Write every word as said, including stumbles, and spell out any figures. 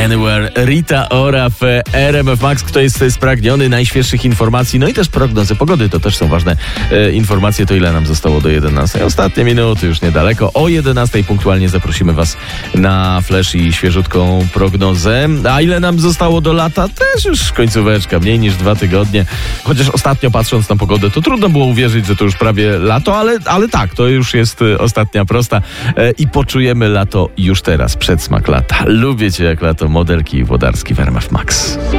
Anywhere, Rita Ora w R M F Max. Kto jest spragniony najświeższych informacji, no i też prognozy pogody, to też są ważne e, informacje. To ile nam zostało do jedenastej? Ostatnie minuty, już niedaleko. O jedenastej punktualnie zaprosimy Was na flash i świeżutką prognozę. A ile nam zostało do lata? Też już końcóweczka, mniej niż dwa tygodnie. Chociaż ostatnio patrząc na pogodę, to trudno było uwierzyć, że to już prawie lato, ale, ale tak, to już jest ostatnia prosta e, i poczujemy lato już teraz, przedsmak lata. Lubię Cię jak lato, Modelki i Włodarski w R M F Max.